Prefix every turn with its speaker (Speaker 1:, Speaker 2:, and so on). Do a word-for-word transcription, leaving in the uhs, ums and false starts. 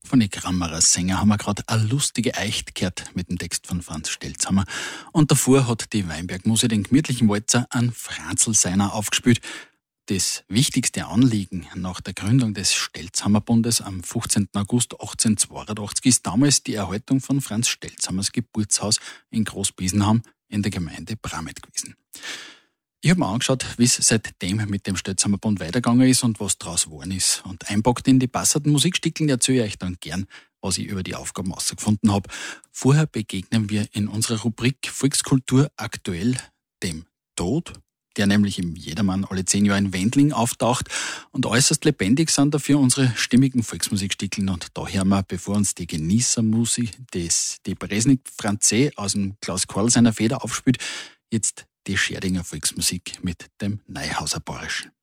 Speaker 1: Von den Grammarer Sänger haben wir gerade eine lustige Eicht gehört mit dem Text von Franz Stelzhammer. Und davor hat die Weinbergmuse den gemütlichen Walzer an Franzl seiner aufgespielt. Das wichtigste Anliegen nach der Gründung des Stelzhammerbundes am fünfzehnten August achtzehnhundertzweiundachtzig ist damals die Erhaltung von Franz Stelzhammers Geburtshaus in Großbiesenham in der Gemeinde Bramet gewesen. Ich habe mir angeschaut, wie es seitdem mit dem Stelzhammerbund weitergegangen ist und was daraus geworden ist. Und einpackt in die passenden Musikstickeln erzähle ich euch dann gern, was ich über die Aufgaben herausgefunden habe. Vorher begegnen wir in unserer Rubrik Volkskultur aktuell dem Tod, der nämlich im Jedermann alle zehn Jahre in Wendling auftaucht. Und äußerst lebendig sind dafür unsere stimmigen Volksmusikstickeln. Und da hören wir, bevor uns die Genießermusik des die Bresnik Franzé aus dem Klaus Korl seiner Feder aufspielt, jetzt die Scherdinger Volksmusik mit dem Neuhauser Bayerischen.